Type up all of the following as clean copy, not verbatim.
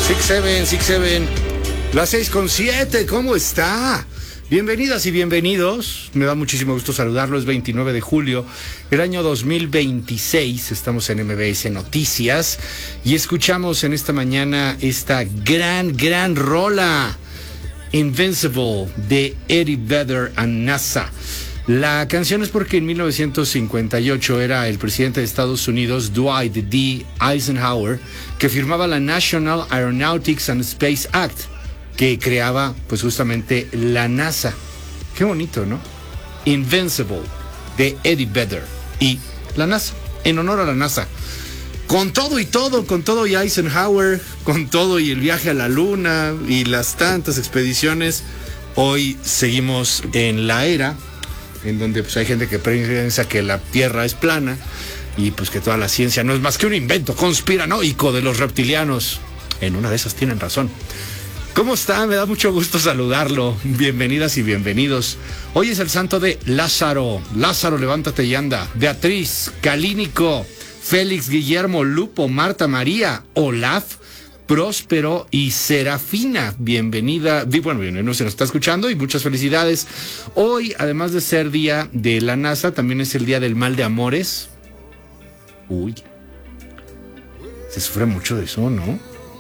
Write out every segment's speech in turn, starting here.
6-7. Las 6:07, ¿cómo está? Bienvenidas y bienvenidos. Me da muchísimo gusto saludarlo. Es 29 de julio, el año 2026. Estamos en MBS Noticias y escuchamos en esta mañana esta gran rola, Invincible, de Eddie Vedder and NASA. La canción es porque en 1958 era el presidente de Estados Unidos, Dwight D. Eisenhower, que firmaba la National Aeronautics and Space Act, que creaba pues justamente la NASA. Qué bonito, ¿no? Invincible, de Eddie Vedder y la NASA, en honor a la NASA. Con todo y Eisenhower, con todo y el viaje a la Luna y las tantas expediciones, hoy seguimos en la era en donde pues hay gente que piensa que la Tierra es plana y pues que toda la ciencia no es más que un invento conspiranoico de los reptilianos. En una de esas tienen razón. ¿Cómo está? Me da mucho gusto saludarlo. Bienvenidas y bienvenidos. Hoy es el santo de Lázaro. Lázaro, levántate y anda. Beatriz, Calínico, Félix, Guillermo, Lupo, Marta, María, Olaf, Próspero y Serafina. Bienvenida. Bueno, se nos está escuchando y muchas felicidades. Hoy, además de ser día de la NASA, también es el día del mal de amores. Uy. Se sufre mucho de eso, ¿no?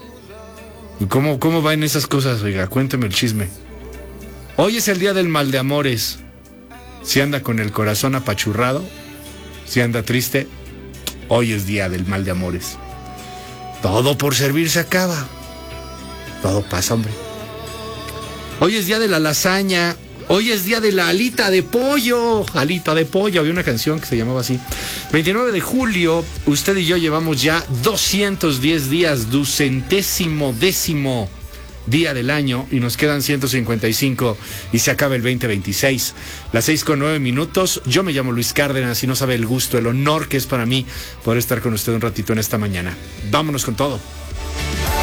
¿Cómo va en esas cosas? Oiga, cuénteme el chisme. Hoy es el día del mal de amores. Si anda con el corazón apachurrado, si anda triste, hoy es día del mal de amores. Todo por servir se acaba. Todo pasa, hombre. Hoy es día de la lasaña. Hoy es día de la alita de pollo. Alita de pollo. Había una canción que se llamaba así. 29 de julio, usted y yo llevamos ya 210 días, 210º día del año, y nos quedan 155 y se acaba el 2026. Las 6:09. Yo me llamo Luis Cárdenas y no sabe el gusto, el honor que es para mí poder estar con usted un ratito en esta mañana. Vámonos con todo.